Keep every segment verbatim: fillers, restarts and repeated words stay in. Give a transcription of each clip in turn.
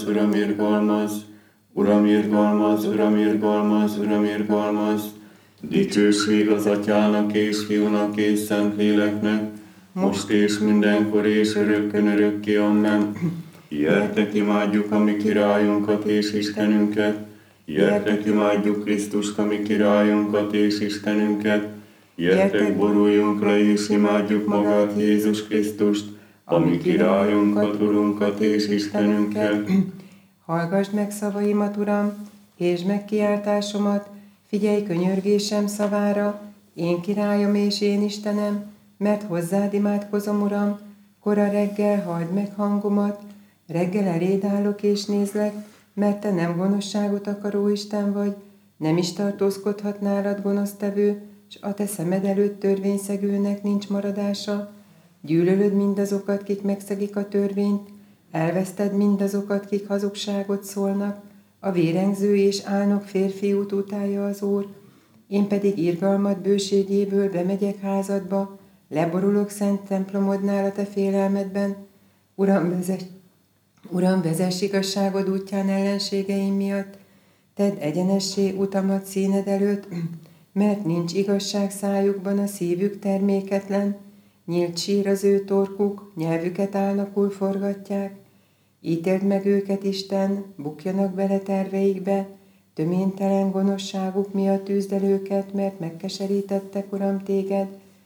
Uram, irgalmaz, Uram, irgalmaz, Uram, irgalmaz, Uram, irgalmaz. Dicsőség az Atyának és Fiúnak és Szentléleknek, most és mindenkor és örökkön örökké, amen. Gyertek, imádjuk a mi királyunkat és Istenünket, gyertek, imádjuk Krisztust, a mi királyunkat és Istenünket, gyertek, boruljunk le és imádjuk magát Jézus Krisztust, a mi királyunkat, Urunkat és Istenünket. Hallgasd meg szavaimat, Uram, és meg kiáltásomat, figyelj könyörgésem szavára, én királyom és én Istenem, mert hozzád imádkozom, Uram, kora reggel halld meg hangomat, reggel eléd állok és nézlek, mert te nem gonoszságot akaró Isten vagy, nem is tartózkodhat nálad gonosztevő, s a te szemed előtt törvényszegőnek nincs maradása. Gyűlölöd mindazokat, kik megszegik a törvényt, elveszted mindazokat, kik hazugságot szólnak, a vérengző és álnok férfiút utálja az Úr, én pedig irgalmad bőségéből bemegyek házadba, leborulok szent templomodnál a te félelmedben. Uram, vezess, Uram, vezess igazságod útján ellenségeim miatt, tedd egyenessé utamat színed előtt, mert nincs igazság szájukban, a szívük terméketlen, nyílt sír az ő torkuk, nyelvüket álnokul forgatják. Ítéld meg őket, Isten, bukjanak bele terveikbe, töménytelen gonoszságuk miatt tűzd el őket, mert megkeserítettek, Uram, téged,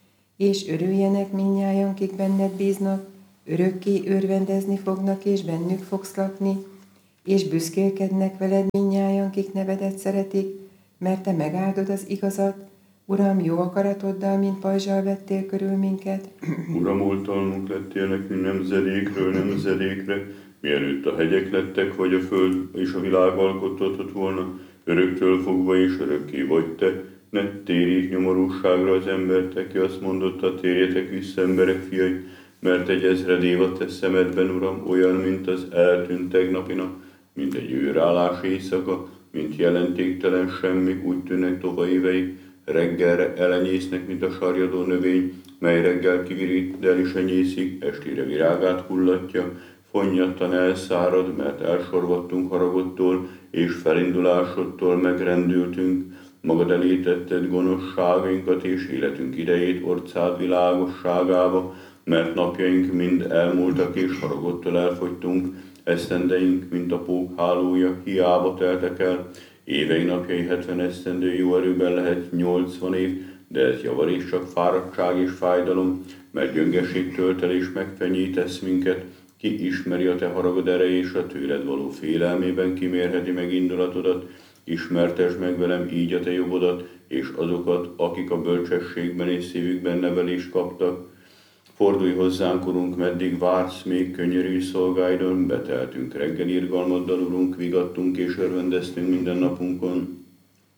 és örüljenek mindnyájan, kik benned bíznak, örökké örvendezni fognak, és bennük fogsz lakni, és büszkélkednek veled mindnyájan, kik nevedet szeretik, mert te megáldod az igazat. Uram, jó akaratoddal, mint pajzsal vettél körül minket. Uram, oltalmunk lettél nekünk nemzedékről nemzedékre, mielőtt a hegyek lettek, vagy a föld és a világ alkothatott volna, öröktől fogva és örökké vagy te. Ne térjék nyomorúságra az embert, aki azt mondotta, térjetek vissza, emberek fiai, mert egy ezred év a te szemedben, Uram, olyan, mint az eltűnt tegnapi nap, mint egy őrállás éjszaka, mint jelentéktelen semmi, úgy tűnnek tova éveik, reggelre elenyésznek, mint a sarjadó növény, mely reggel kivirít, is enyészik, estére virágát hullatja, fonnyattan elszárad, mert elsorvadtunk haragodtól, és felindulásodtól megrendültünk, magad elé tetted gonoszságainkat és életünk idejét orcád világosságába, mert napjaink mind elmúltak és haragodtól elfogytunk, esztendeink, mint a pók hálója, hiába teltek el, évei napjai hetven esztendő, jó erőben lehet nyolcvan év, de ez javarés csak fáradtság és fájdalom, mert gyöngeség tölt el és megfenyítesz minket, ki ismeri a te haragod ereje és a tőled való félelmében kimérheti meg indulatodat, ismertesd meg velem így a te jobbodat, és azokat, akik a bölcsességben és szívükben nevelést kaptak. Fordulj hozzánk, Urunk, meddig vársz, még könyörű szolgáidon, beteltünk reggel irgalmaddal, Urunk, vigadtunk és örvendeztünk minden napunkon.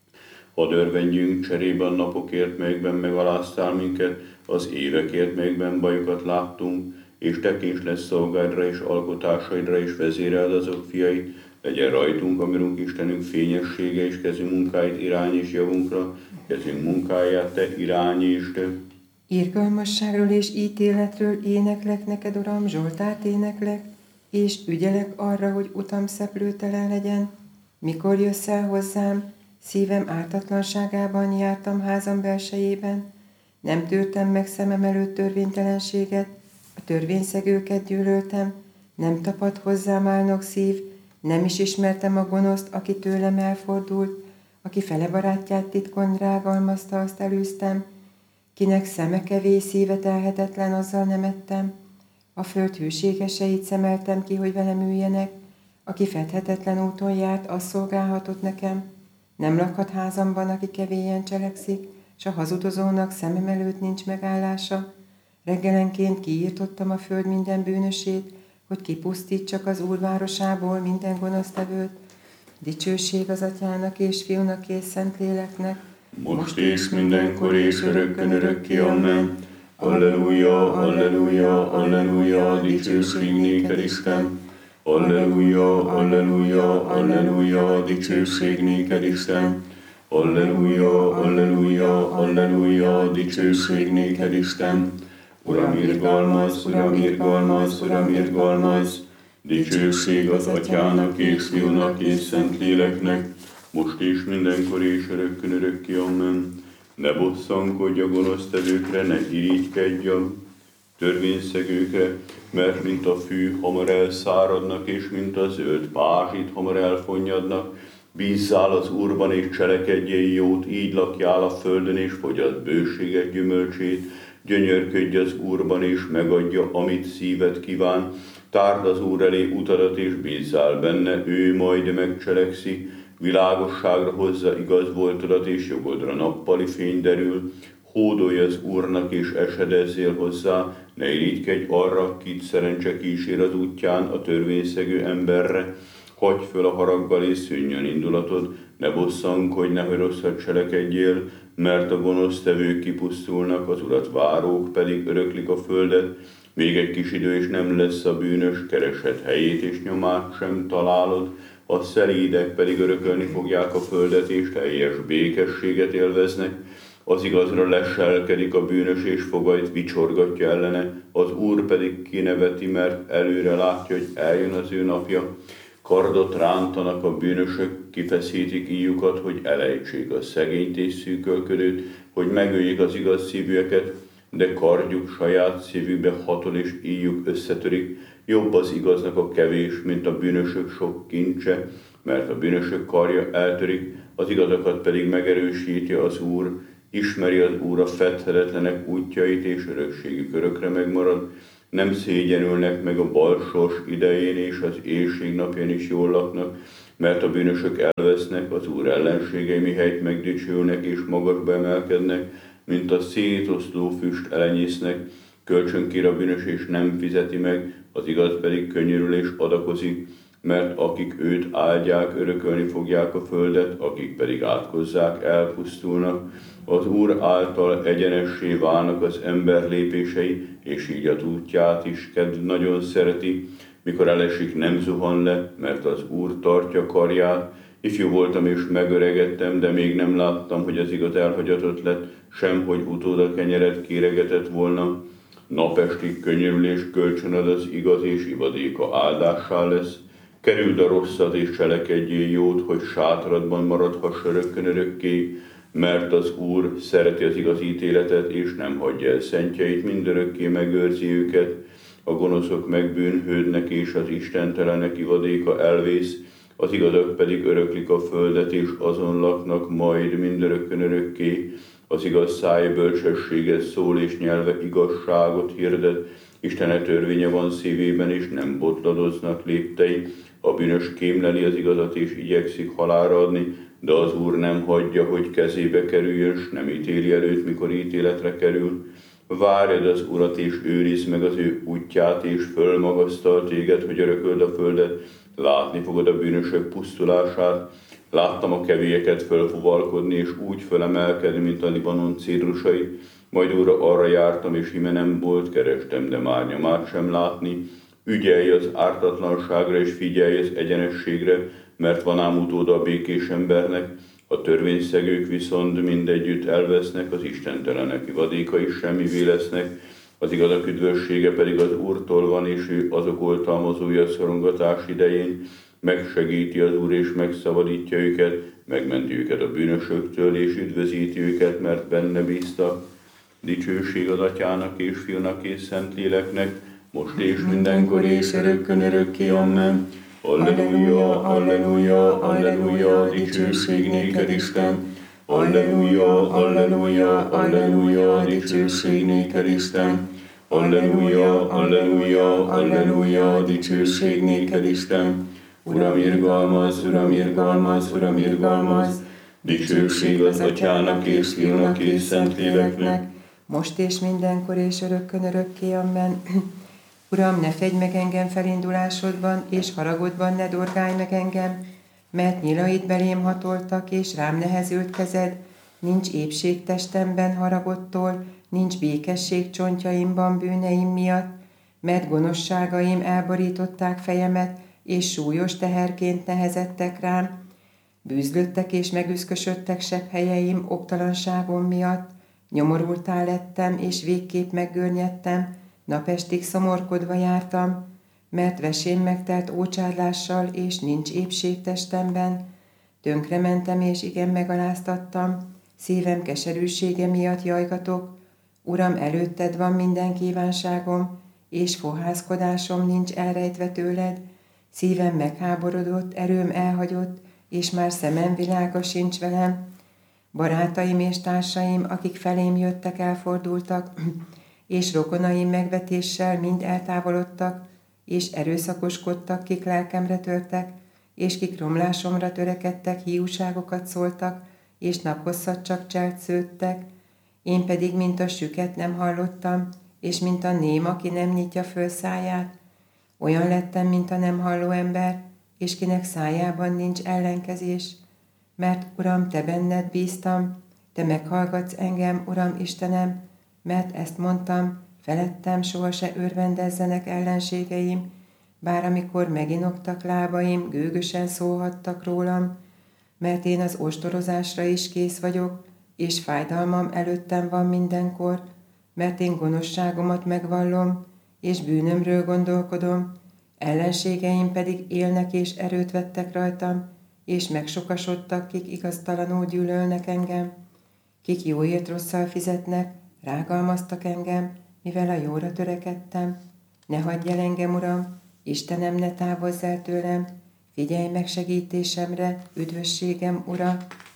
Hadd örvendjünk cserébe a napokért, melyekben megaláztál minket, az évekért, melyekben bajokat láttunk, és tekints lesz szolgáidra és alkotásaidra, és vezéreld azok fiait, legyen rajtunk, amirunk Istenünk fényessége, és kezünk munkáit irányíts javunkra, kezünk munkáját te irányítsd. Irgalmasságról és ítéletről éneklek neked, Uram, Zsoltárt éneklek, és ügyelek arra, hogy utam szeplőtelen legyen. Mikor jössz el hozzám, szívem ártatlanságában jártam házam belsejében, nem tűrtem meg szemem előtt törvénytelenséget, a törvényszegőket gyűlöltem, nem tapad hozzám álnok szív, nem is ismertem a gonoszt, aki tőlem elfordult, aki fele barátját titkon rágalmazta, azt elűztem, kinek szeme kevés, szíve telhetetlen, azzal nem ettem. A föld hűségeseit szemeltem ki, hogy velem üljenek, aki fedhetetlen úton járt, az szolgálhatott nekem. Nem lakhat házamban, aki kevélyen cselekszik, s a hazudozónak szemem előtt nincs megállása. Reggelenként kiírtottam a föld minden bűnösét, hogy kipusztítsak az Úr városából minden gonosztevőt. Dicsőség az Atyának és Fiúnak és Szentléleknek, most és mindenkor és örökkön örökké, amen. Alleluja, alleluja, alleluja, dicsőség néked, Isten. Alleluja, alleluja, alleluja, dicsőség néked, Isten. Alleluja, alleluja, alleluja, dicsőség néked, Isten. Uram, irgalmaz, Uram, irgalmaz, Uram, irgalmaz. Dicsőség az Atyának és Fiúnak és Szentléleknek, most és mindenkor és örökkön örökké. Amen. Ne bosszankodj a gonosztevőkre, ne irigykedj a törvényszegőkre, mert mint a fű hamar elszáradnak, és mint a zöld pázsit hamar elfonnyadnak. Bízzál az Úrban és cselekedjél jót, így lakjál a földön és fogyasd bőséget gyümölcsét. Gyönyörködj az Úrban és megadja, amit szíved kíván. Tárd az Úr elé utadat és bízzál benne, ő majd megcselekszi. Világosságra hozza igaz voltodat és jogodra nappali fény derül. Hódolj az Úrnak és esedezzél hozzá, ne irigykedj arra, kit szerencse kísér az útján, a törvényszegő emberre. Hagyj föl a haraggal és szűnjön indulatod, ne bosszankodj, nehogy rosszat cselekedjél, mert a gonosztevők kipusztulnak, az Urat várók pedig öröklik a földet. Még egy kis idő, és nem lesz a bűnös, keresed helyét, és nyomát sem találod. A szelídek pedig örökölni fogják a földet, és teljes békességet élveznek. Az igazra leselkedik a bűnös, és fogait vicsorgatja ellene, az Úr pedig kineveti, mert előre látja, hogy eljön az ő napja. Kardot rántanak a bűnösök, kifeszítik íjukat, hogy elejtsék a szegényt és szűkölködőt, hogy megöljék az igaz szívűeket, de kardjuk saját szívükbe hatol, és íjuk összetörik. Jobb az igaznak a kevés, mint a bűnösök sok kincse, mert a bűnösök karja eltörik, az igazakat pedig megerősíti az Úr. Ismeri az Úr a fedhetetlenek útjait, és örökségük örökre megmarad. Nem szégyenülnek meg a balsors idején, és az éhség napján is jól laknak, mert a bűnösök elvesznek, az Úr ellenségei mihelyt megdicsülnek és magasba emelkednek, mint a szétoszló füst elenyésznek. Kölcsön kér a bűnös és nem fizeti meg, az igaz pedig könyörül és adakozik, mert akik őt áldják, örökölni fogják a földet, akik pedig átkozzák, elpusztulnak. Az Úr által egyenessé válnak az ember lépései, és így a útját is kedv nagyon szereti. Mikor elesik, nem zuhan le, mert az Úr tartja karját. Ifjú voltam és megöregedtem, de még nem láttam, hogy az igaz elhagyatott lett, sem hogy utóda kenyeret kéregetett volna. Napestig könyörülés kölcsönad az igaz, és ivadéka áldássá lesz. Kerüld a rosszat és cselekedjél jót, hogy sátradban maradhass örökkön örökké, mert az Úr szereti az igaz ítéletet, és nem hagyja el szentjeit, mindörökké megőrzi őket. A gonoszok megbűnhődnek, és az istentelenek ivadéka elvész, az igazak pedig öröklik a földet, és azon laknak majd mindörökkön örökké. Az igaz száj bölcsességet szól, és nyelve igazságot hirdet. Isten törvénye van szívében, és nem botladoznak léptei. A bűnös kémleli az igazat, és igyekszik halálra adni, de az Úr nem hagyja, hogy kezébe kerüljön, s nem ítéli előtt, mikor ítéletre kerül. Várjad az Urat, és őrizd meg az ő útját, és fölmagasztal téged, hogy örököld a földet. Látni fogod a bűnösök pusztulását. Láttam a kevélyeket fölfuvalkodni, és úgy fölemelkedni, mint a Libanon cédrusait. Majd újra arra jártam, és ime nem volt, kerestem, de már nyomát sem látni. Ügyelj az ártatlanságra, és figyelj az egyenességre, mert van ám utóda a békés embernek. A törvényszegők viszont mindegyütt elvesznek, az istentelenek ivadéka is semmivé lesznek. Az igazak üdvössége pedig az Úrtól van, és ő azok oltalmazója a szorongatás idején. Megsegíti az Úr, és megszabadítja őket, megmenti őket a bűnösöktől, és üdvözíti őket, mert benne bíztak. Dicsőség az Atyának és Fiúnak és Szentléleknek, most és mindenkor és örökkön örökké. Amen. Alleluja, alleluja, alleluja, dicsőség néked Isten. Alleluja, alleluja, alleluja, dicsőség néked Isten. Alleluja, alleluja, alleluja, dicsőség néked Isten. Uram, irgalmaz, Uram, irgalmaz, Uram, irgalmaz, dicsőség az Atyának és Fiúnak és Szentléleknek, most és mindenkor és örökkön örökké. Amen. Uram, ne fegy meg engem felindulásodban, és haragodban ne dorgálj meg engem, mert nyilaid belém hatoltak, és rám nehezült kezed, nincs épség testemben haragodtól, nincs békesség csontjaimban bűneim miatt, mert gonoszságaim elborították fejemet, és súlyos teherként nehezettek rám. Bűzlöttek és megüszkösödtek sebb helyeim oktalanságom miatt, nyomorultá lettem, és végképp meggörnyedtem, napestig szomorkodva jártam. mert vesén megtelt ócsárlással, és nincs épség testemben. Tönkrementem, és igen megaláztattam, szívem keserűsége miatt jajgatok. Uram, előtted van minden kívánságom, és fohászkodásom nincs elrejtve tőled. Szívem megháborodott, erőm elhagyott, és már szemem világa sincs velem. Barátaim és társaim, akik felém jöttek, elfordultak, és rokonaim megvetéssel mind eltávolodtak, és erőszakoskodtak, kik lelkemre törtek, és kik romlásomra törekedtek, hiúságokat szóltak, és naphosszat csak cselt szőttek. Én pedig, mint a süket nem hallottam, és mint a ném, aki nem nyitja föl száját. Olyan lettem, mint a nem halló ember, és kinek szájában nincs ellenkezés. Mert, Uram, te benned bíztam, te meghallgatsz engem, Uram Istenem, mert ezt mondtam, felettem soha se örvendezzenek ellenségeim, bár amikor meginoktak lábaim, gőgösen szólhattak rólam, mert én az ostorozásra is kész vagyok, és fájdalmam előttem van mindenkor, mert én gonoszságomat megvallom, és bűnömről gondolkodom, ellenségeim pedig élnek és erőt vettek rajtam, és megsokasodtak, kik igaztalanul gyűlölnek engem, kik jóért rosszal fizetnek, rágalmaztak engem, mivel a jóra törekedtem. Ne hagyj el engem, Uram, Istenem, ne távozz el tőlem, figyelj meg segítésemre, üdvösségem, Ura.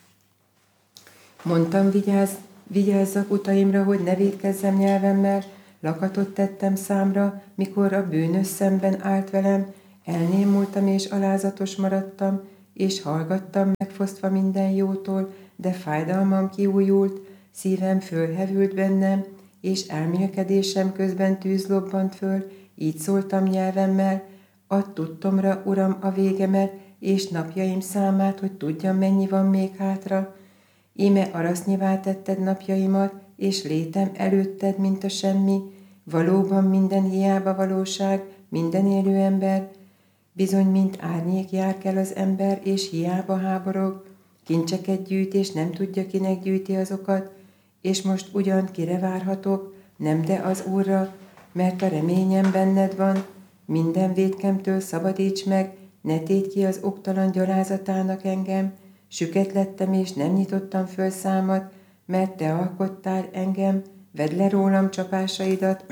Mondtam, vigyázz, vigyázzak utaimra, hogy ne vétkezzem nyelvemmel, lakatot tettem számra, mikor a bűnös szemben állt velem, elnémultam és alázatos maradtam, és hallgattam megfosztva minden jótól, de fájdalmam kiújult, szívem fölhevült bennem, és elmélkedésem közben tűz lobbant föl, így szóltam nyelvemmel, add tudtomra, Uram, a végemet, és napjaim számát, hogy tudjam, mennyi van még hátra. Íme arasznyivá tetted napjaimat, és létem előtted, mint a semmi, valóban minden hiába valóság, minden élő ember, bizony, mint árnyék jár kell az ember, és hiába háborog, kincseket gyűjt, és nem tudja, kinek gyűjti azokat, és most ugyan kire várhatok, nem de az Úrra, mert a reményem benned van, minden vétkemtől szabadíts meg, ne tégy ki az oktalan gyalázatának engem, süket lettem, és nem nyitottam föl számat, mert te alkottál engem, vedd le rólam csapásaidat,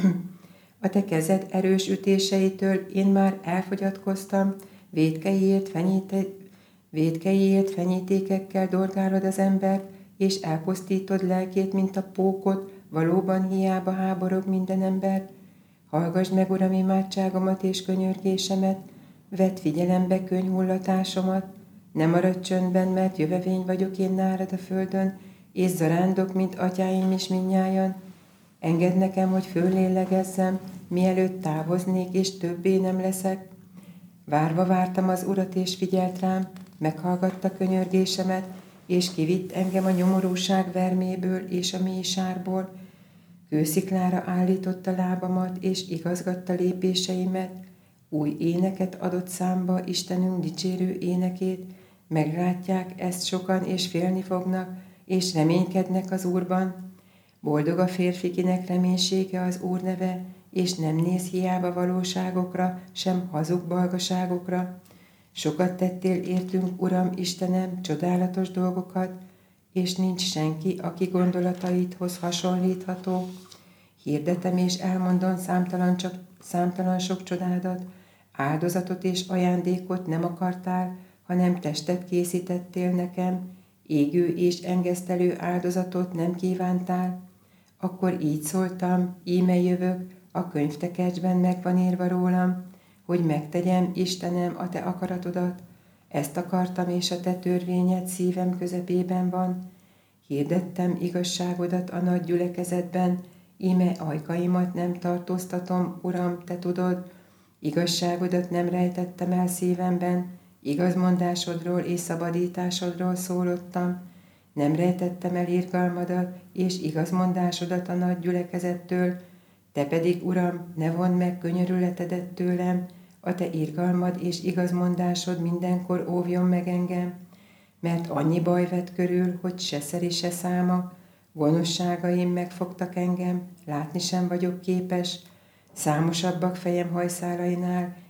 a te kezed erős ütéseitől én már elfogyatkoztam, vétkeiért, fenyíte, vétkeiért fenyítékekkel dorgálod az embert, és elpusztítod lelkét, mint a pókot, valóban hiába háborog minden ember. Hallgasd meg, Uram, imádságomat és könyörgésemet, vedd figyelembe könyhullatásomat, ne maradj csöndben, mert jövevény vagyok én nálad a földön, és zarándok, mint atyáim is mindnyájan. Engedd nekem, hogy föllélegezzem, mielőtt távoznék, és többé nem leszek. Várva vártam az Urat, és figyelt rám, meghallgatta könyörgésemet, és kivitt engem a nyomorúság verméből és a mély sárból. Kősziklára állította lábamat, és igazgatta lépéseimet. Új éneket adott számba, Istenünk dicsérő énekét. Meglátják ezt sokan, és félni fognak, és reménykednek az Úrban. Boldog a férfi, kinek reménysége az Úr neve, és nem néz hiába valóságokra, sem hazug balgaságokra. Sokat tettél értünk, Uram, Istenem, csodálatos dolgokat, és nincs senki, aki gondolataidhoz hasonlítható. Hirdetem és elmondom számtalan, csak, számtalan sok csodádat, áldozatot és ajándékot nem akartál, hanem testet készítettél nekem, égő és engesztelő áldozatot nem kívántál. Akkor így szóltam, íme jövök, a könyvtekercsben meg van írva rólam, hogy megtegyem, Istenem, a te akaratodat. Ezt akartam, és a te törvényed szívem közepében van. Hirdettem igazságodat a nagy gyülekezetben, íme ajkaimat nem tartóztatom, Uram, te tudod. Igazságodat nem rejtettem el szívemben, igazmondásodról és szabadításodról szólottam. Nem rejtettem el irgalmadat és igazmondásodat a nagy gyülekezettől, te pedig, Uram, ne vondd meg könyörületedet tőlem, a te irgalmad és igazmondásod mindenkor óvjon meg engem, mert annyi baj vett körül, hogy se szeri, se száma, gonoszságaim megfogtak engem, látni sem vagyok képes, számosabbak fejem hajszálainál,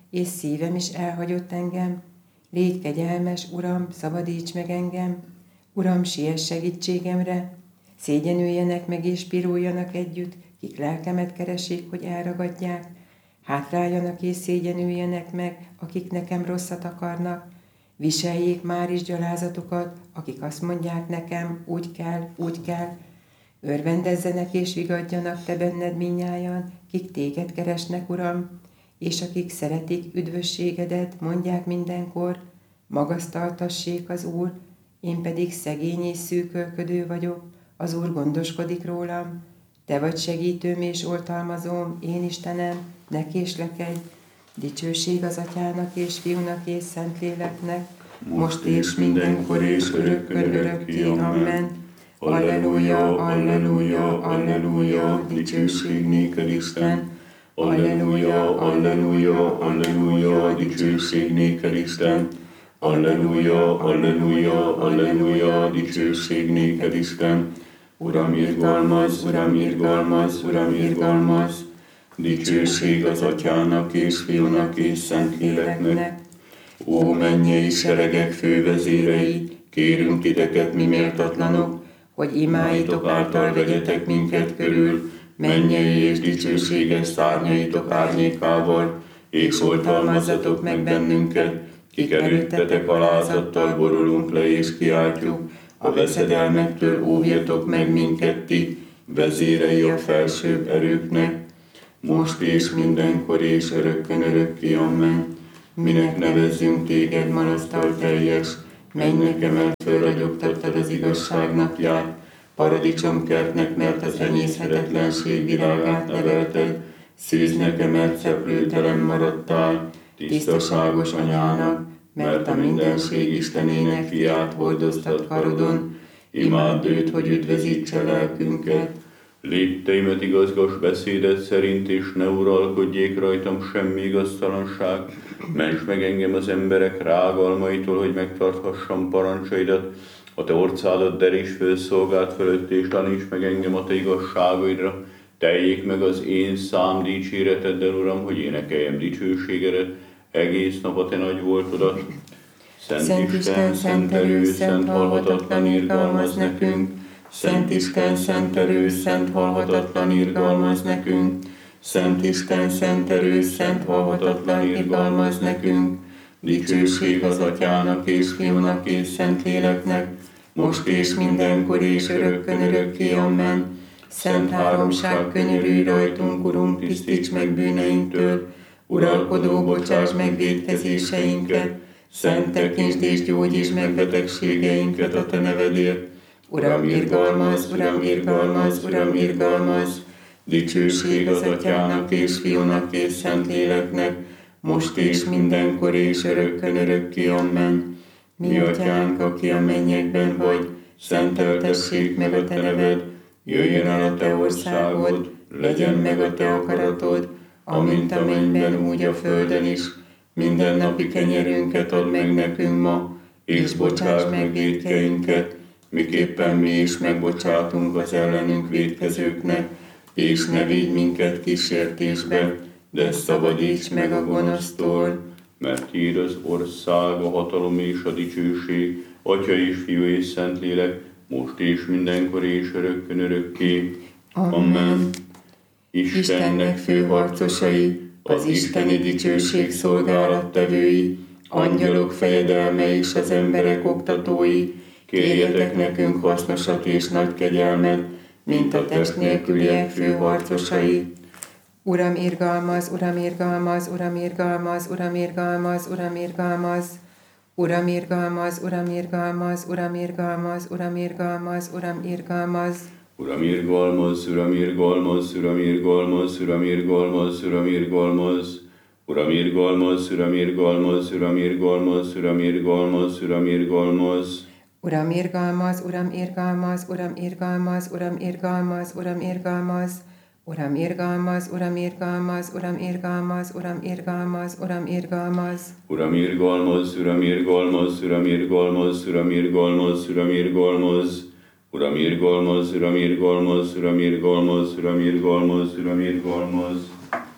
és szívem is elhagyott engem. Légy kegyelmes, Uram, szabadíts meg engem. Uram, siess segítségemre. Szégyenüljenek meg és piruljanak együtt, kik lelkemet keresik, hogy elragadják. Hátráljanak és szégyenüljenek meg, akik nekem rosszat akarnak. Viseljék már is gyalázatukat, akik azt mondják nekem, úgy kell, úgy kell. Örvendezzenek és vigadjanak te benned minnyájan, kik téged keresnek, Uram, és akik szeretik üdvösségedet, mondják mindenkor, magasztaltassék az Úr, én pedig szegény és szűkölködő vagyok, az Úr gondoskodik rólam. Te vagy segítőm és oltalmazóm, én Istenem, ne késlekedj. Dicsőség az Atyának és Fiúnak és Szentléleknek, most és mindenkor és örökkön örökké. Amen. Alleluja, alleluja, alleluja, dicsőség néked Isten. Alleluja, alleluja, alleluja, dicsőség néked Isten. Alleluja, alleluja, alleluja, dicsőség néked Isten. Uram, irgalmaz, Uram, irgalmaz, Uram, irgalmaz. Dicsőség az Atyának és Fiúnak és Szentléleknek. Ó, mennyei seregek fővezérei, kérünk titeket, mi méltatlanok, hogy imáitok által vegyetek minket körül, mennyei és dicsőséges szárnyaitok árnyékával, és oltalmazzatok meg bennünket, kik előttetek alázattal borulunk le és kiáltjuk, a veszedelmektől óvjatok meg minket ti, vezérei a felsőbb erőknek, most és mindenkor és örökkön örökké. Amen. Minek nevezzünk téged marasztal teljes, menj nekem el, fölragyogtattad az igazság napját, paradicsomkertnek, mert az emészhetetlenség világát nevelted, szűznek emelt szeplőtelen maradtál, tisztaságos anyának, mert a mindenség Istenének fiát hordoztad karodon, imádd őt, hogy üdvözítse lelkünket. Lépteimet igazgass beszédet szerint, és ne uralkodjék rajtam semmi igaztalanság. Ments meg engem az emberek rágalmaitól, hogy megtarthassam parancsaidat. A te orcádat deríts föl szolgált fölött, és taníts meg engem a te igazságaidra. Teljék meg az én szám dicséreteddel, Uram, hogy énekeljem dicsőségedet egész nap a te nagy voltodat. Szent, Szent Isten, szent erő, szent halhatatlan irgalmaz nekünk. Szent Isten, szent erő, szent halhatatlan irgalmaz nekünk. Szent Isten, szent erő, szent halhatatlan irgalmaz nekünk. Dicsőség az Atyának és Fiúnak és Szentléleknek, most és mindenkor és örökkön örökké. Amen. Szent háromság, könyörülj rajtunk, Urunk, tisztíts meg bűneinktől. Uralkodó, bocsáss meg vétkezéseinket. Szent tekintsd és gyógyítsd meg betegségeinket a te nevedért. Uram, irgalmaz, Uram, irgalmaz, Uram, irgalmaz. Dicsőség az Atyának és Fiúnak és Szentléleknek, most és mindenkor és örökkön örökké. Amen. Mi Atyánk, aki a mennyekben vagy, szenteltessék meg a te neved, jöjjön el a te országod, legyen meg a te akaratod, amint a mennyben, úgy a földön is. Minden napi kenyerünket add meg nekünk ma, és bocsáss meg vétkeinket, miképpen mi is megbocsátunk az ellenünk vétkezőknek, és ne vigy minket kísértésbe, de szabadíts meg a gonosztól. Mert tiéd az ország, a hatalom és a dicsőség, Atya és Fiú és Szentlélek, most és mindenkor és örökkön örökké. Amen. Amen. Istennek főharcosai, az isteni dicsőség szolgálattevői, angyalok fejedelme és az emberek oktatói, kérjetek nekünk hasznosat és nagy kegyelmet, mint a test nélküliek főharcosai. Uram, irgalmaz, Uram, irgalmaz, Uram, irgalmaz, Uram, irgalmaz, Uram, irgalmaz. Uram, irgalmaz, Uram, irgalmaz, Uram, irgalmaz, Uram, irgalmaz, Uram, irgalmaz. Uram, irgalmaz, Uram, irgalmaz, Uram, irgalmaz, Uram, irgalmaz, Uram, irgalmaz. Uram, irgalmaz, Uram, irgalmaz, Uram, irgalmaz, Uram, irgalmaz, Uram, irgalmaz. Uram, irgalmaz, Uram, irgalmaz, Uram, irgalmaz, Uram, irgalmaz, Uram, irgalmaz. Uram, irgalmaz, Uram, irgalmaz, Uram, irgalmaz, Uram, irgalmaz, Uram, irgalmaz. Uram, irgalmaz, Uram, irgalmaz, Uram, irgalmaz, Uram, irgalmaz, Uram, irgalmaz. Uram, irgalmaz, Uram, irgalmaz, Uram, irgalmaz, Uram, irgalmaz, Uram, irgalmaz.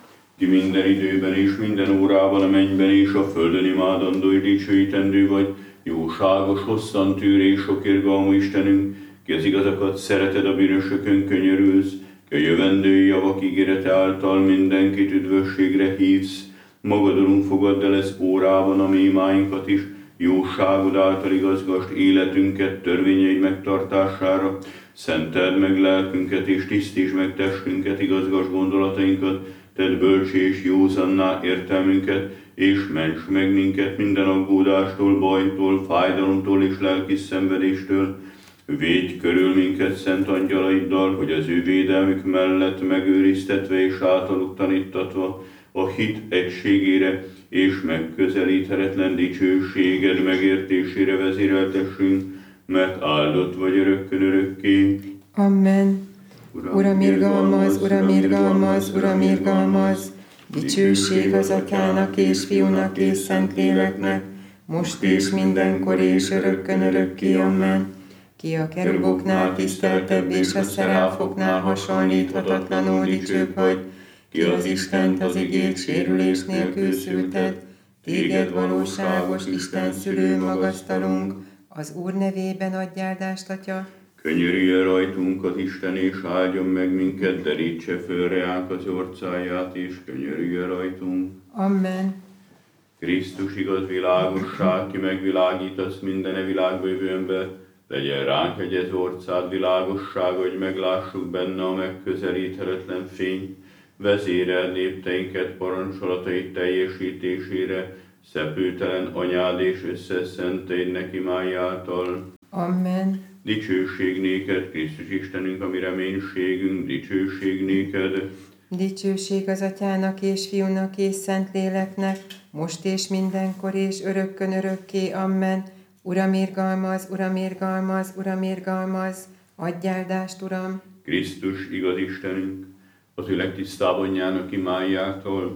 ki minden időben és minden órában a mennyben és a földön imádandó és dicsőítendő vagy, jóságos, hosszantűrő és sok irgalmú Istenünk, ki az igazakat szereted, a bűnösökön könyörülsz, ki a jövendő javak ígérete által mindenkit üdvösségre hívsz. Magadon fogadd el ez órában a mi imáinkat is, jóságod által igazgasd életünket törvényeid megtartására, szenteld meg lelkünket és tisztítsd meg testünket, igazgasd gondolatainkat, tedd bölcsé és józanná értelmünket, és ments meg minket minden aggódástól, bajtól, fájdalomtól és lelki szenvedéstől. Védj körül minket szent angyalaiddal, hogy az ő védelmük mellett megőriztetve és általuk tanítatva a hit egységére és megközelíthetetlen dicsőséged megértésére vezéreltessünk, mert áldott vagy örökkön örökké. Amen. Uram, irgalmaz, Uram, irgalmaz, Uram, irgalmaz, dicsőség az Atyának és Fiúnak és Szentléleknek, most és mindenkor és örökkön örökké. Amen. Ki a keruboknál tiszteltebb és a szeráfoknál hasonlíthatatlanul dicsőbb vagy, ki az Istent az igét sérülés nélkül szülted, téged valóságos Isten szülő magasztalunk, az Úr nevében adj áldást, Atya. Könyörülj rajtunk az Isten, és áldjon meg minket, derítse föl reánk az orcáját, és könyörülj rajtunk. Amen. Krisztus igaz világosság, ki megvilágítasz minden e világba jövő ember, legyen ránk egy ez orcád világosság, hogy meglássuk benne a megközelíthetetlen fényt, vezéreld népteinket parancsolatait teljesítésére, szepültelen anyád és összeszenteid neki máj által. Amen. Dicsőség néked, Krisztus Istenünk, a mi reménységünk, dicsőség néked. Dicsőség az Atyának és Fiúnak és Szentléleknek, most és mindenkor és örökkön örökké. Amen. Uram, irgalmaz, Uram, irgalmaz, Uram, irgalmaz, adj áldást, Uram. Krisztus igaz Istenünk, az ő legtisztább anyjának imájától,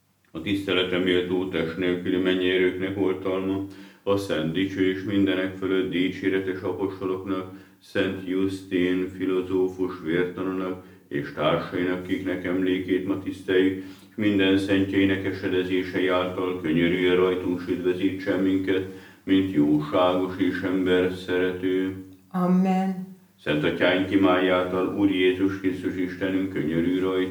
a tiszteletre méltó test nélküli mennyérőknek oltalma, a szent dicső és mindenek fölött dicséretes apostoloknak, Szent Justin filozófus vértanúnak és társainak, kiknek emlékét ma tiszteljük, és minden szentjeinek esedezései által könyörülj rajtunk, s üdvözítsen minket, mint jóságos és ember szerető. Amen. Szent Atyánk imájától, Úr Jézus Krisztus Istenünk, könyörülj rajtunk.